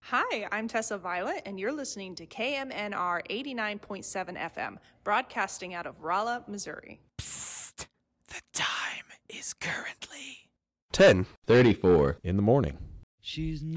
Hi, I'm Tessa Violet, and you're listening to KMNR 89.7 FM, broadcasting out of Rolla, Missouri. Psst! The time is currently 10:34 in the morning. She's